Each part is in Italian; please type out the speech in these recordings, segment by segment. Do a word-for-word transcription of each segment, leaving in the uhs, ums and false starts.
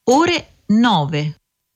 ore nove.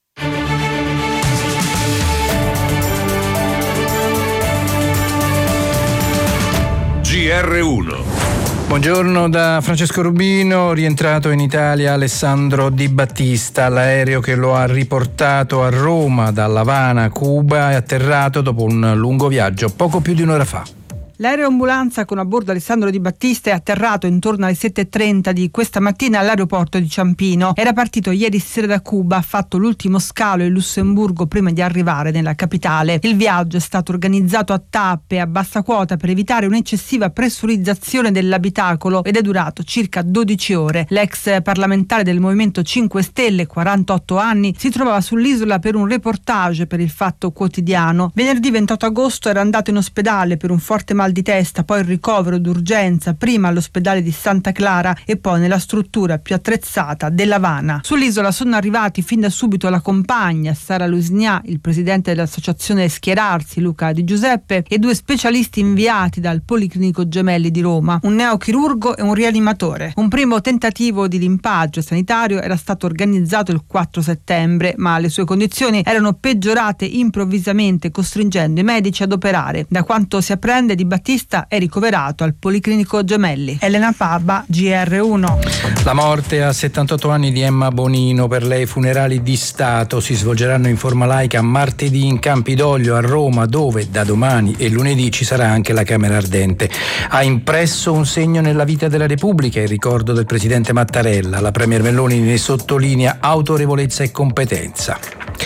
G R uno. Buongiorno da Francesco Rubino. Rientrato in Italia Alessandro Di Battista. L'aereo che lo ha riportato a Roma dall'Havana, Cuba, è atterrato dopo un lungo viaggio poco più di un'ora fa. L'aeroambulanza con a bordo Alessandro Di Battista è atterrato intorno alle sette e trenta di questa mattina all'aeroporto di Ciampino. Era partito ieri sera da Cuba, ha fatto l'ultimo scalo in Lussemburgo prima di arrivare nella capitale. Il viaggio è stato organizzato a tappe, a bassa quota, per evitare un'eccessiva pressurizzazione dell'abitacolo ed è durato circa dodici ore. L'ex parlamentare del Movimento cinque Stelle, quarantotto anni, si trovava sull'isola per un reportage per il Fatto Quotidiano. Venerdì ventotto agosto era andato in ospedale per un forte mal di testa, poi il ricovero d'urgenza, prima all'ospedale di Santa Clara e poi nella struttura più attrezzata dell'Havana. Sull'isola sono arrivati fin da subito la compagna Sara Lusnia, il presidente dell'associazione Schierarsi Luca Di Giuseppe e due specialisti inviati dal Policlinico Gemelli di Roma, un neochirurgo e un rianimatore. Un primo tentativo di limpaggio sanitario era stato organizzato il quattro settembre, ma le sue condizioni erano peggiorate improvvisamente, costringendo i medici ad operare. Da quanto si apprende, Di Battista è ricoverato al Policlinico Gemelli. Elena Pabba, G R uno. La morte a settantotto anni di Emma Bonino. Per lei funerali di Stato si svolgeranno in forma laica martedì in Campidoglio a Roma, dove da domani e lunedì ci sarà anche la Camera Ardente. Ha impresso un segno nella vita della Repubblica il ricordo del presidente Mattarella. La premier Meloni ne sottolinea autorevolezza e competenza.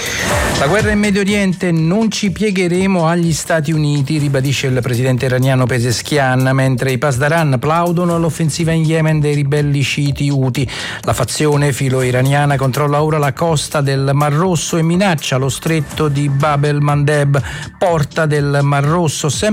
La guerra in Medio Oriente: non ci piegheremo agli Stati Uniti, ribadisce il presidente iraniano Pezeshkian, mentre i Pasdaran plaudono all'offensiva in Yemen dei ribelli sciiti Houthi. La fazione filo-iraniana controlla ora la costa del Mar Rosso e minaccia lo stretto di Bab el Mandeb, porta del Mar Rosso, sempre